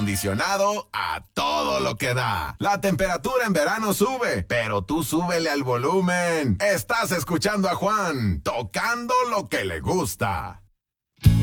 acondicionado a todo lo que da. La temperatura en verano sube, pero tú súbele al volumen. Estás escuchando a Juan, tocando lo que le gusta.